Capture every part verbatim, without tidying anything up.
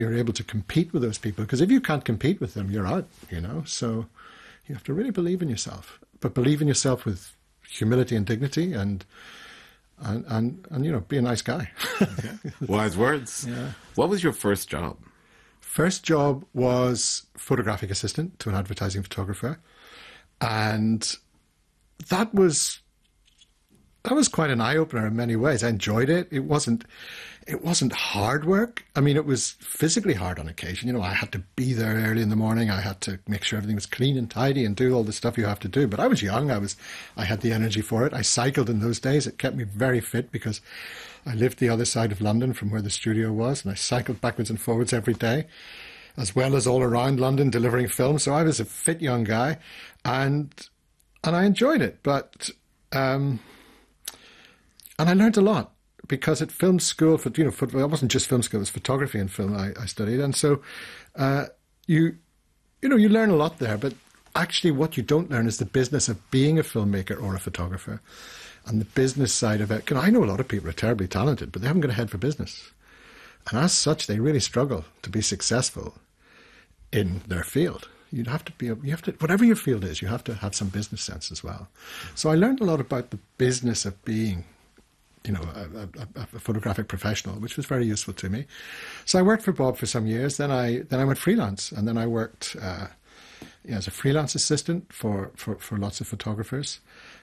you're able to compete with those people. Because if you can't compete with them, you're out, you know. So you have to really believe in yourself, but believe in yourself with humility and dignity, and and and, and you know, be a nice guy. Yeah. Wise words. Yeah. What was your first job? First job was photographic assistant to an advertising photographer, and that was that was quite an eye opener in many ways. I enjoyed it. It wasn't it wasn't hard work. I mean, it was physically hard on occasion. You know, I had to be there early in the morning. I had to make sure everything was clean and tidy and do all the stuff you have to do. But I was young. I was I had the energy for it. I cycled in those days. It kept me very fit because I lived the other side of London from where the studio was, and I cycled backwards and forwards every day, as well as all around London delivering films. So I was a fit young guy, and and I enjoyed it. But um, and I learned a lot, because at film school, for you know, for, it wasn't just film school; it was photography and film I, I studied, and so uh, you you know you learn a lot there. But actually, what you don't learn is the business of being a filmmaker or a photographer. And the business side of it, I know a lot of people are terribly talented, but they haven't got a head for business. And as such, they really struggle to be successful in their field. You'd have to be, you have to, whatever your field is, you have to have some business sense as well. So I learned a lot about the business of being, you know, a, a, a photographic professional, which was very useful to me. So I worked for Bob for some years. Then I then I went freelance, and then I worked uh, you know, as a freelance assistant for, for, for lots of photographers.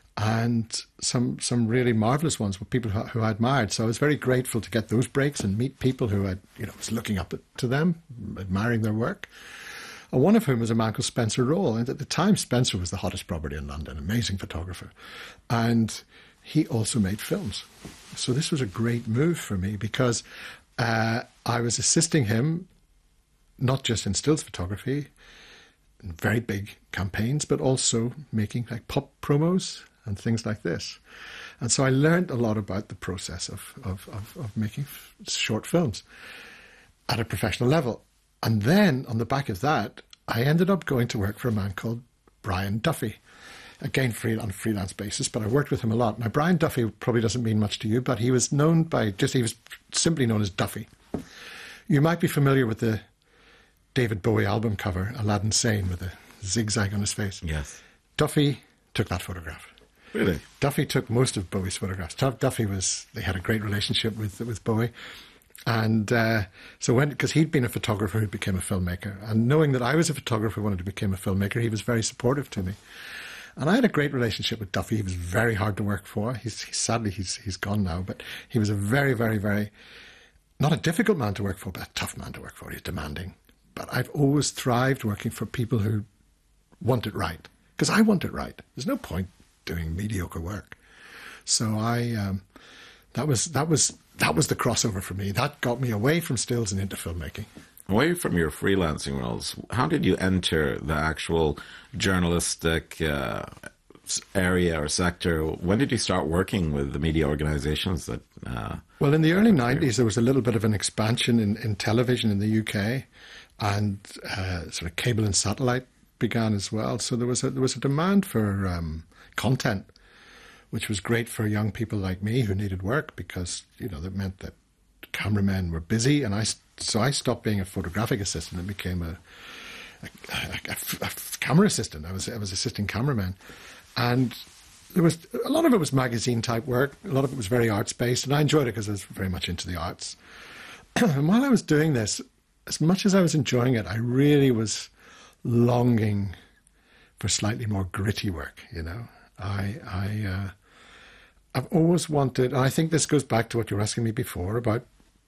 And some some really marvelous ones with people who, who I admired. So I was very grateful to get those breaks and meet people who I, you know, was looking up to them, admiring their work. And one of whom was a man called Spencer Roll. And at the time, Spencer was the hottest property in London, amazing photographer. And he also made films. So this was a great move for me, because uh, I was assisting him, not just in stills photography, in very big campaigns, but also making like pop promos and things like this. And so I learned a lot about the process of, of, of, of making f- short films at a professional level. And then on the back of that, I ended up going to work for a man called Brian Duffy, again free, on a freelance basis, but I worked with him a lot. Now, Brian Duffy probably doesn't mean much to you, but he was known by, just he was simply known as Duffy. You might be familiar with the David Bowie album cover, Aladdin Sane, with a zigzag on his face. Yes. Duffy took that photograph. Really? Duffy took most of Bowie's photographs. Duffy was, they had a great relationship with with Bowie. And uh, so when, because he'd been a photographer who became a filmmaker, and knowing that I was a photographer who wanted to become a filmmaker, he was very supportive to me. And I had a great relationship with Duffy. He was very hard to work for. He's, he's sadly, he's he's gone now, but he was a very, very, very, not a difficult man to work for, but a tough man to work for. He's demanding. But I've always thrived working for people who want it right, because I want it right. There's no point doing mediocre work. So I, um, that was that was that was the crossover for me. That got me away from stills and into filmmaking. Away from your freelancing roles, how did you enter the actual journalistic uh, area or sector? When did you start working with the media organisations that? Uh, well, in the early nineties, there was a little bit of an expansion in, in television in the U K, and uh, sort of cable and satellite began as well. So there was a, there was a demand for um, content, which was great for young people like me who needed work, because, you know, that meant that cameramen were busy. And I, so I stopped being a photographic assistant and became a, a, a, a, a camera assistant. I was, I was assisting cameramen. And there was, a lot of it was magazine type work. A lot of it was very arts based. And I enjoyed it because I was very much into the arts. And while I was doing this, as much as I was enjoying it, I really was longing for slightly more gritty work, you know. I, I, uh, I've always wanted, and I think this goes back to what you were asking me before about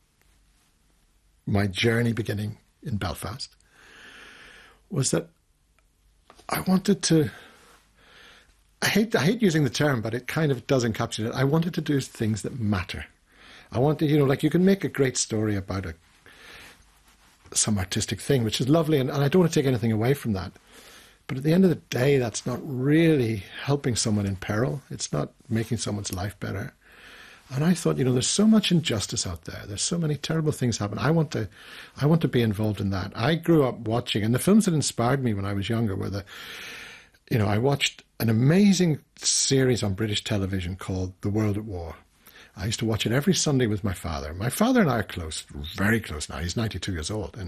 my journey beginning in Belfast, was that I wanted to, I hate, I hate using the term, but it kind of does encapsulate it. I wanted to do things that matter. I wanted, you know, like you can make a great story about a, some artistic thing, which is lovely, and, and I don't want to take anything away from that. But at the end of the day, that's not really helping someone in peril. It's not making someone's life better. And I thought, you know, there's so much injustice out there. There's so many terrible things happen. I want to, I want to be involved in that. I grew up watching, and the films that inspired me when I was younger were the, you know, I watched an amazing series on British television called The World at War. I used to watch it every Sunday with my father. My father and I are close, very close now. He's ninety-two years old. And